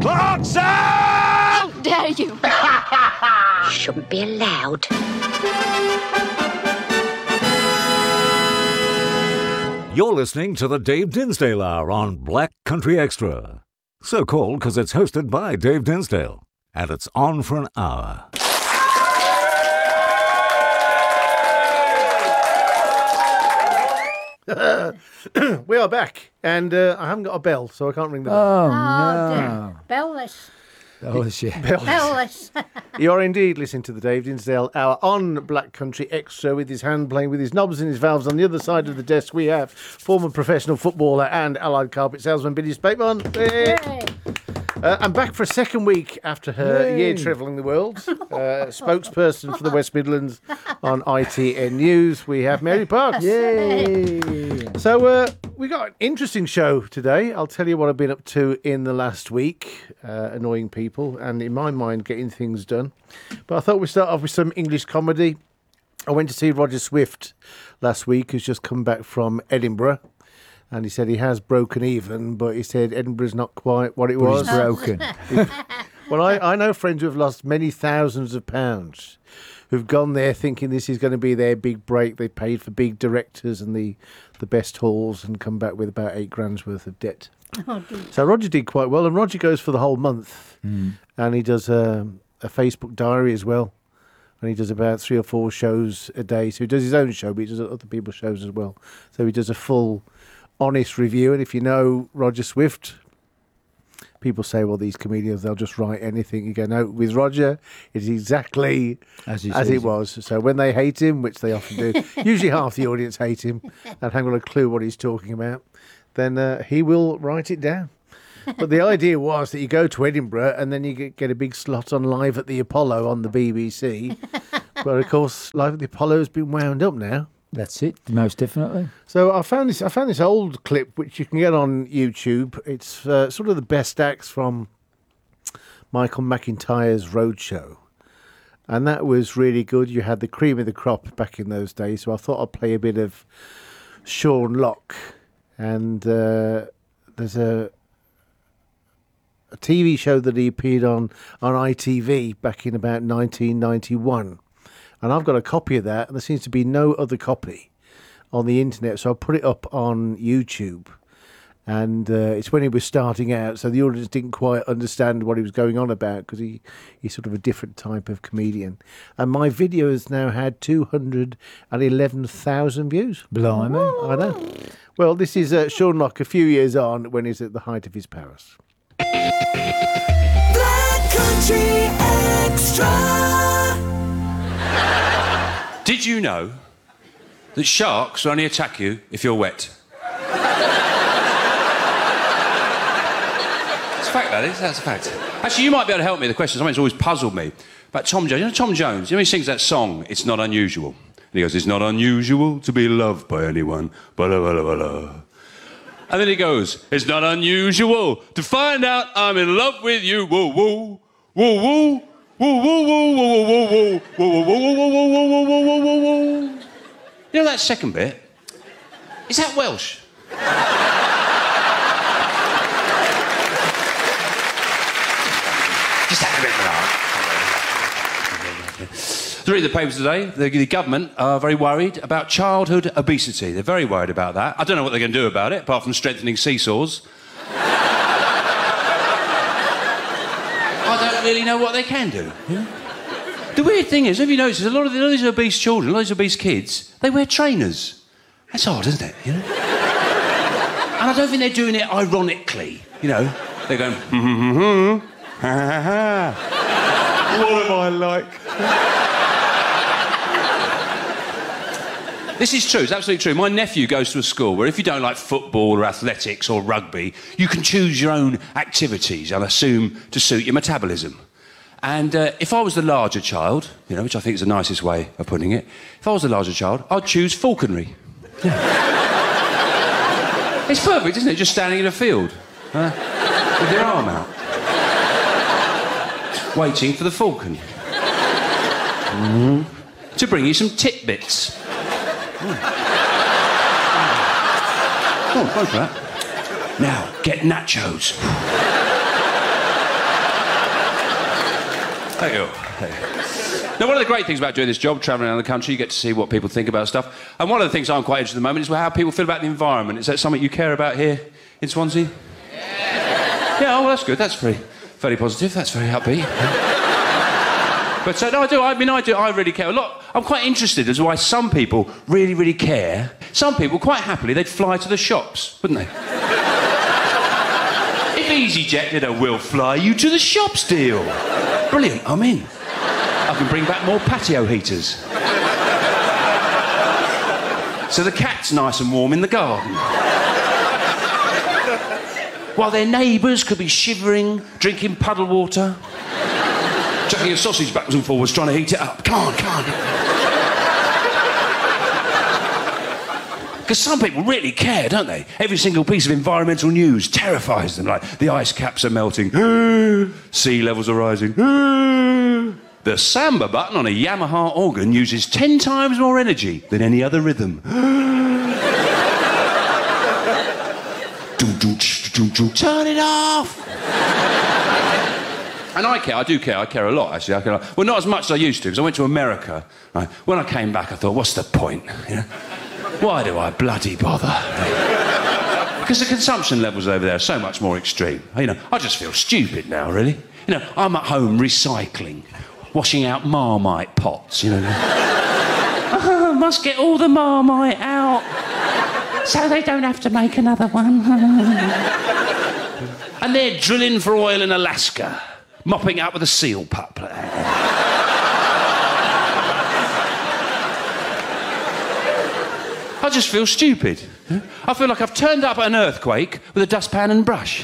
Boxer! How dare you! Shouldn't be allowed. You're listening to the Dave Dinsdale Hour on Black Country Extra. So called because it's hosted by Dave Dinsdale. And it's on for an hour. We are back, and I haven't got a bell, so I can't ring the bell. Oh, Dear. Bellless. Bellless. You are indeed listening to the Dave Dinsdale Hour on Black Country Extra, with his hand playing with his knobs and his valves. On the other side of the desk, we have former professional footballer and allied carpet salesman Billy Spateman. I'm back for a second week after her year travelling the world. Spokesperson for the West Midlands on ITN News. We have Mary Parks. Yay! So we got an interesting show today. I'll tell you what I've been up to in the last week, annoying people, and in my mind, getting things done. But I thought we'd start off with some English comedy. I went to see Roger Swift last week, who's just come back from Edinburgh. And he said he has broken even, but he said Edinburgh's not quite what it was. He's broken. Well, I know friends who have lost many thousands of pounds, who've gone there thinking this is going to be their big break. They paid for big directors and the best halls and come back with about £8,000 worth of debt. Oh, dear. So Roger did quite well, and Roger goes for the whole month, and he does a Facebook diary as well. And he does about 3 or 4 shows a day. So he does his own show, but he does other people's shows as well. So he does a full, honest review. And if you know Roger Swift, people say, well, these comedians, they'll just write anything. You go, no, with Roger, it's exactly as it was. So when they hate him, which they often do, usually half the audience hate him and haven't got a clue what he's talking about, then he will write it down. But the idea was that you go to Edinburgh and then you get a big slot on Live at the Apollo on the BBC. But of course, Live at the Apollo has been wound up now. That's it, most definitely. So I found this old clip which you can get on YouTube. It's sort of the best acts from Michael McIntyre's Roadshow. And that was really good. You had the cream of the crop back in those days. So I thought I'd play a bit of Sean Locke. And there's a TV show that he appeared on ITV back in about 1991. And I've got a copy of that, and there seems to be no other copy on the internet. So I put it up on YouTube. And it's when he was starting out, so the audience didn't quite understand what he was going on about, because he's sort of a different type of comedian. And my video has now had 211,000 views. Blimey. I know. Well, this is Sean Locke a few years on, when he's at the height of his powers. Black Country Extra. Did you know that sharks will only attack you if you're wet? It's a fact, that is. That's a fact. Actually, you might be able to help me with the question. Something's always puzzled me. About Tom Jones. You know Tom Jones? You know he sings that song, It's Not Unusual. And he goes, it's not unusual to be loved by anyone. Blah, blah, blah, blah. And then he goes, it's not unusual to find out I'm in love with you. Woo, woo, woo, woo. Woo, woo, woo, woo, woo, woo, woo, woo, woo, woo, woo, woo, woo, woo, woo, woo, woo. You know that second bit? Is that Welsh? Just have a bit of that. Reading the papers today, the government are very worried about childhood obesity. They're very worried about that. I don't know what they're going to do about it, apart from strengthening seesaws. I don't really know what they can do. Yeah? The weird thing is, have you noticed, a lot of these obese children, a lot of these obese kids, they wear trainers. That's odd, isn't it? You know? And I don't think they're doing it ironically. You know, they're going, ha ha ha. What am I like? This is true, it's absolutely true. My nephew goes to a school where if you don't like football or athletics or rugby, you can choose your own activities, I'll assume, to suit your metabolism. And if I was the larger child, you know, which I think is the nicest way of putting it, if I was the larger child, I'd choose falconry. Yeah. It's perfect, isn't it? Just standing in a field, with your arm out, waiting for the falcon to bring you some titbits. Oh, go for that. Now, get nachos. Thank you. Now, one of the great things about doing this job, travelling around the country, you get to see what people think about stuff. And one of the things I'm quite interested in at the moment is how people feel about the environment. Is that something you care about here in Swansea? Yeah, well, that's good. That's very positive. That's very upbeat. But no, I do. I really care a lot. I'm quite interested as to why some people really, really care. Some people, quite happily, they'd fly to the shops, wouldn't they? If EasyJet did a "we'll fly you to the shops" deal. Brilliant, I'm in. I can bring back more patio heaters. So the cat's nice and warm in the garden. While their neighbours could be shivering, drinking puddle water, chucking a sausage backwards and forwards, trying to heat it up. Come on. Because some people really care, don't they? Every single piece of environmental news terrifies them, like the ice caps are melting, sea levels are rising. The samba button on a Yamaha organ uses 10 times more energy than any other rhythm. Turn it off! And I care, I do care, I care a lot, actually. I care a lot. Well, not as much as I used to, because I went to America. Right? When I came back, I thought, what's the point? You know? Why do I bloody bother? Because the consumption levels over there are so much more extreme. You know, I just feel stupid now, really. You know, I'm at home recycling, washing out Marmite pots, you know. Must get all the Marmite out so they don't have to make another one. And they're drilling for oil in Alaska, mopping up with a seal pup. I just feel stupid. I feel like I've turned up at an earthquake with a dustpan and brush.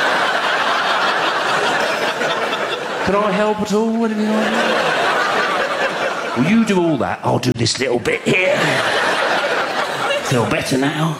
Can I help at all? Will you do all that? I'll do this little bit here. Feel better now.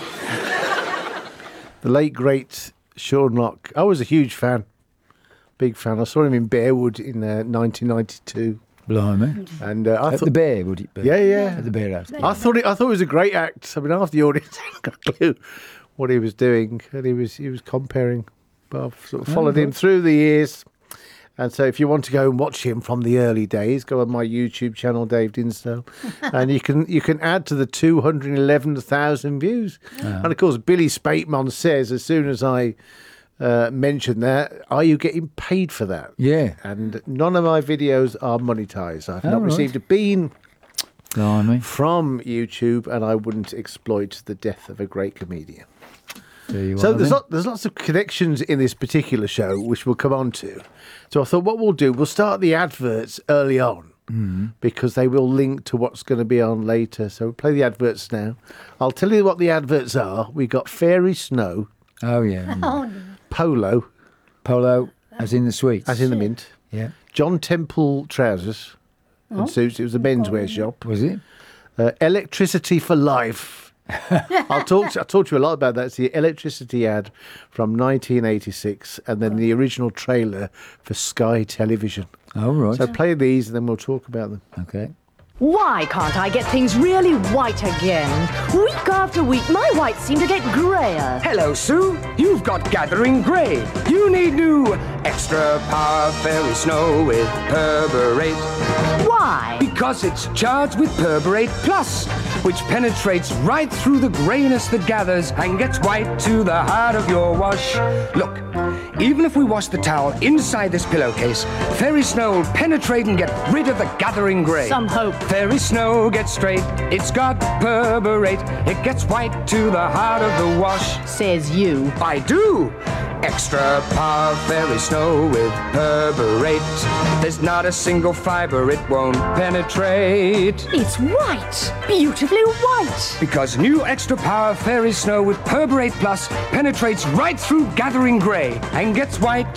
The late, great Sean Lock. I was a huge fan. Big fan. I saw him in Bearwood in 1992. Blimey. And At the Bear, would it be? Yeah. At the Bear House. I thought it was a great act. I mean, half the audience hadn't got a clue what he was doing, and he was comparing. But I've sort of followed him through the years. And so if you want to go and watch him from the early days, go on my YouTube channel, Dave Dinsdale, and you can add to the 211,000 views. And of course, Billy Spateman says, as soon as I mention that, are you getting paid for that? Yeah. And none of my videos are monetized. I've not received a bean from YouTube, and I wouldn't exploit the death of a great comedian. So there's lots of connections in this particular show, which we'll come on to. So I thought what we'll do, we'll start the adverts early on, because they will link to what's going to be on later. So we'll play the adverts now. I'll tell you what the adverts are. We got Fairy Snow. Oh, yeah. Polo. Polo, as in the sweets. As in the mint. Yeah. John Temple trousers and suits. It was a menswear shop. Was it? Electricity for Life. I'll talk to you a lot about that. It's the electricity ad from 1986, and then the original trailer for Sky Television. Oh, right. So play these, and then we'll talk about them. Okay. Why can't I get things really white again? Week after week, my whites seem to get greyer. Hello, Sue. You've got Gathering Grey. You need new Extra Power Fairy Snow with Perborate. Why? Because it's charged with Perborate Plus, which penetrates right through the greyness that gathers and gets white to the heart of your wash. Look, even if we wash the towel inside this pillowcase, Fairy Snow will penetrate and get rid of the gathering grey. Some hope. Fairy Snow gets straight, it's got Perborate. It gets white to the heart of the wash. Says you. I do! Extra Power Fairy Snow with Perborate. There's not a single fibre it won't penetrate. It's white. Beautifully white. Because new Extra Power Fairy Snow with Perborate Plus penetrates right through gathering grey and gets white